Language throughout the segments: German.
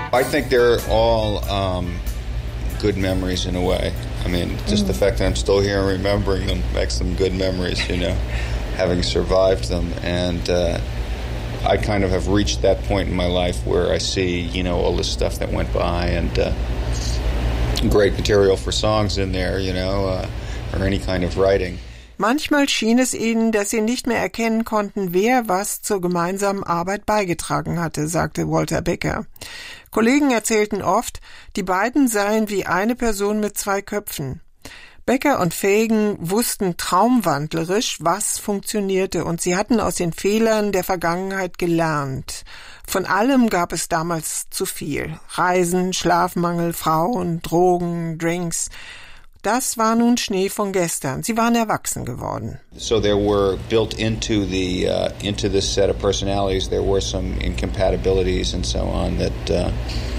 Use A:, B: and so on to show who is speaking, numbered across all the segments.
A: I think they're all good memories in a way. I mean, just the fact that I'm still here and remembering them makes them good memories, you know, having survived them. And I kind of have reached that point in my life where I see, you know, all this stuff that went by and great material for songs in there, you know, or any kind of writing.
B: Manchmal schien es ihnen, dass sie nicht mehr erkennen konnten, wer was zur gemeinsamen Arbeit beigetragen hatte, sagte Walter Becker. Kollegen erzählten oft, die beiden seien wie eine Person mit zwei Köpfen. Becker und Fagen wussten traumwandlerisch, was funktionierte, und sie hatten aus den Fehlern der Vergangenheit gelernt. Von allem gab es damals zu viel. Reisen, Schlafmangel, Frauen, Drogen, Drinks. Das war nun Schnee von gestern. Sie waren erwachsen geworden.
A: So there were built into this set of personalities, there were some incompatibilities and so on that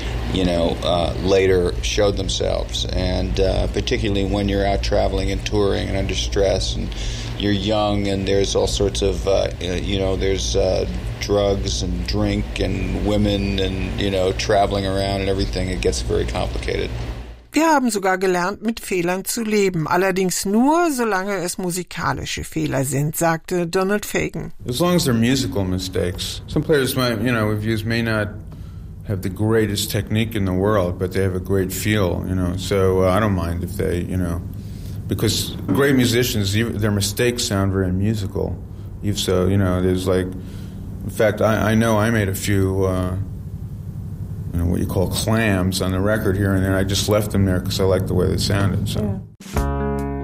A: later showed themselves. And particularly when you're out traveling and touring and under stress and you're young and there's all sorts of, there's drugs and drink and women and, traveling around and everything, it gets very complicated.
B: Wir haben sogar gelernt, mit Fehlern zu leben. Allerdings nur, solange es musikalische Fehler sind, sagte Donald Fagen.
C: As long as they're musical mistakes. Some players may not have the greatest technique in the world, but they have a great feel, So I don't mind if they, because great musicians, their mistakes sound very musical. So, there's like, in fact, I know I made a few, what you call clams on the record here and there. I just left them there because I liked the way they sounded. So. Yeah.